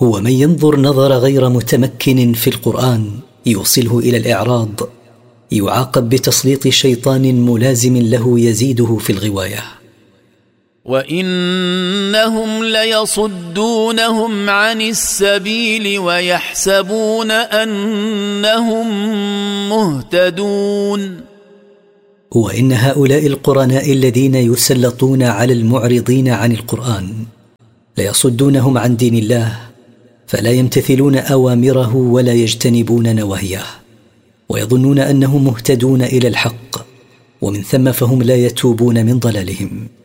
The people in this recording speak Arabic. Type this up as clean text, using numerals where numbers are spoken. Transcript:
ومن ينظر نظر غير متمكن في القرآن يوصله إلى الإعراض يعاقب بتسليط شيطان ملازم له يزيده في الغواية. وإنهم ليصدونهم عن السبيل ويحسبون أنهم مهتدون. وإن هؤلاء القرناء الذين يسلطون على المعرضين عن القرآن ليصدونهم عن دين الله، فلا يمتثلون أوامره ولا يجتنبون نواهيه، ويظنون أنهم مهتدون إلى الحق، ومن ثم فهم لا يتوبون من ضلالهم.